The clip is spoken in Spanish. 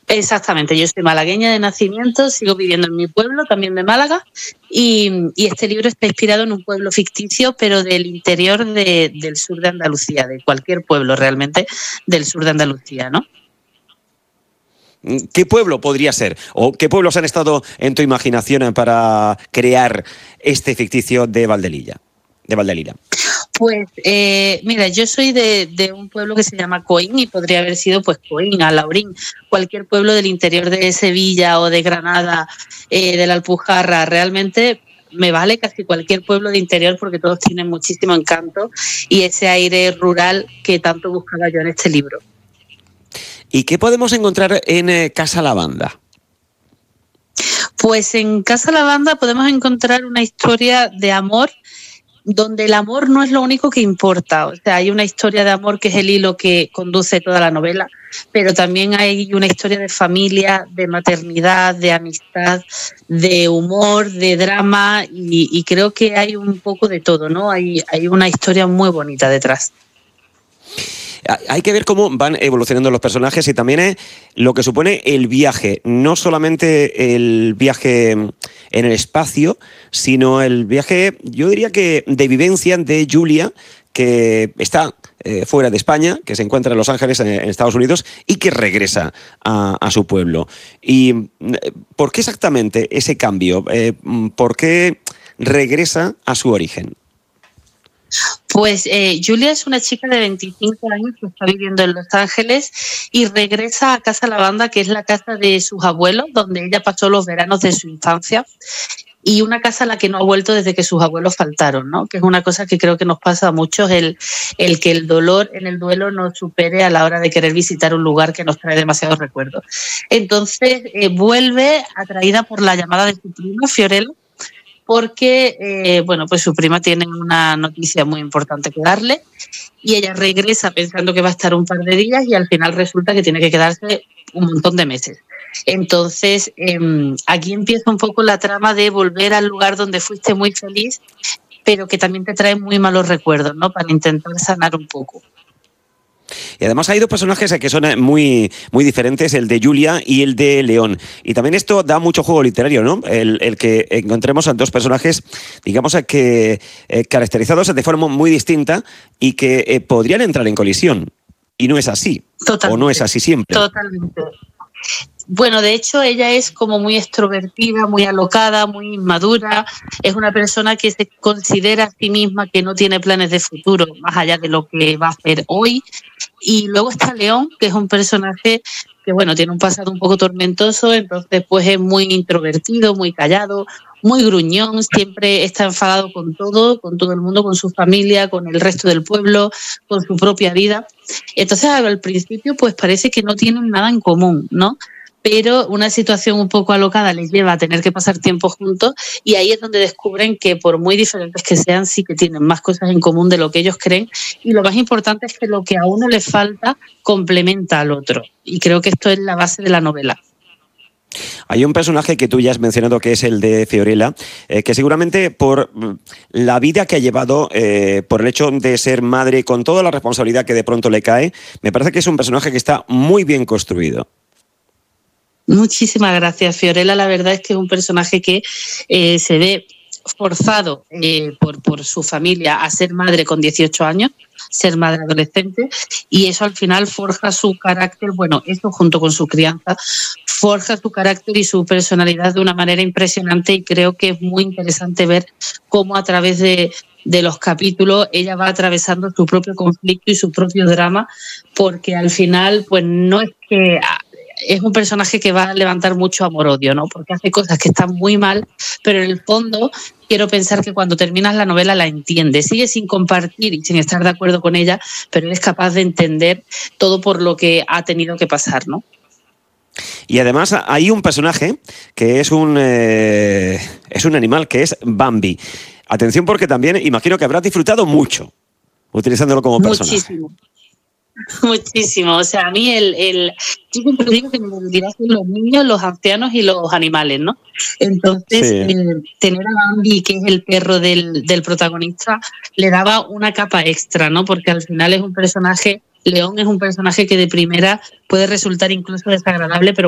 Exactamente, yo soy malagueña de nacimiento, sigo viviendo en mi pueblo, también de Málaga, y este libro está inspirado en un pueblo ficticio, pero del interior del sur de Andalucía, de cualquier pueblo realmente del sur de Andalucía, ¿no? ¿Qué pueblo podría ser? ¿O qué pueblos han estado en tu imaginación para crear este ficticio de Valdelilla? De Valdelira. Pues mira, yo soy de un pueblo que se llama Coín y podría haber sido pues Coín, Alhaurín, cualquier pueblo del interior de Sevilla o de Granada, de la Alpujarra. Realmente me vale casi cualquier pueblo de interior porque todos tienen muchísimo encanto y ese aire rural que tanto buscaba yo en este libro. ¿Y qué podemos encontrar en Casa Lavanda? Pues en Casa Lavanda podemos encontrar una historia de amor donde el amor no es lo único que importa. O sea, hay una historia de amor que es el hilo que conduce toda la novela, pero también hay una historia de familia, de maternidad, de amistad, de humor, de drama y creo que hay un poco de todo, ¿no? Hay una historia muy bonita detrás. Hay que ver cómo van evolucionando los personajes y también lo que supone el viaje, no solamente el viaje en el espacio, sino el viaje, yo diría que de vivencia de Julia, que está fuera de España, que se encuentra en Los Ángeles, en Estados Unidos, y que regresa a su pueblo. ¿Y por qué exactamente ese cambio? ¿Por qué regresa a su origen? Pues Julia es una chica de 25 años que está viviendo en Los Ángeles y regresa a Casa Lavanda, que es la casa de sus abuelos, donde ella pasó los veranos de su infancia, y una casa a la que no ha vuelto desde que sus abuelos faltaron, ¿no? Que es una cosa que creo que nos pasa a muchos, el que el dolor en el duelo nos supere a la hora de querer visitar un lugar que nos trae demasiados recuerdos. Entonces vuelve atraída por la llamada de su prima, Fiorella, porque bueno, pues su prima tiene una noticia muy importante que darle y ella regresa pensando que va a estar un par de días y al final resulta que tiene que quedarse un montón de meses. Entonces, aquí empieza un poco la trama de volver al lugar donde fuiste muy feliz, pero que también te trae muy malos recuerdos, ¿no? Para intentar sanar un poco. Y además hay dos personajes que son muy, muy diferentes, el de Julia y el de León. Y también esto da mucho juego literario, ¿no? El que encontremos a dos personajes, digamos, que caracterizados de forma muy distinta y que podrían entrar en colisión. Y no es así. Totalmente. O no es así siempre. Totalmente. Bueno, de hecho, ella es como muy extrovertida, muy alocada, muy inmadura. Es una persona que se considera a sí misma que no tiene planes de futuro, más allá de lo que va a hacer hoy. Y luego está León, que es un personaje que, bueno, tiene un pasado un poco tormentoso, entonces pues es muy introvertido, muy callado, muy gruñón, siempre está enfadado con todo el mundo, con su familia, con el resto del pueblo, con su propia vida. Entonces, al principio, pues parece que no tienen nada en común, ¿no? Pero una situación un poco alocada les lleva a tener que pasar tiempo juntos y ahí es donde descubren que por muy diferentes que sean, sí que tienen más cosas en común de lo que ellos creen y lo más importante es que lo que a uno le falta complementa al otro y creo que esto es la base de la novela. Hay un personaje que tú ya has mencionado que es el de Fiorella, que seguramente por la vida que ha llevado, por el hecho de ser madre con toda la responsabilidad que de pronto le cae, me parece que es un personaje que está muy bien construido. Muchísimas gracias, Fiorella. La verdad es que es un personaje que se ve forzado por su familia a ser madre con 18 años, ser madre adolescente, y eso al final forja su carácter, bueno, eso junto con su crianza, forja su carácter y su personalidad de una manera impresionante y creo que es muy interesante ver cómo a través de los capítulos ella va atravesando su propio conflicto y su propio drama, porque al final pues no es que... Es un personaje que va a levantar mucho amor-odio, ¿no? Porque hace cosas que están muy mal, pero en el fondo quiero pensar que cuando terminas la novela la entiendes. Sigue sin compartir y sin estar de acuerdo con ella, pero eres capaz de entender todo por lo que ha tenido que pasar, ¿no? Y además hay un personaje que es un animal, que es Bambi. Atención porque también imagino que habrás disfrutado mucho utilizándolo como personaje. Muchísimo. Muchísimo, o sea, a mí yo siempre digo que mi debilidad son los niños, los ancianos y los animales, ¿no? Entonces, sí. Tener a Bambi, que es el perro del protagonista, le daba una capa extra, ¿no? Porque al final es un personaje, León es un personaje que de primera puede resultar incluso desagradable, pero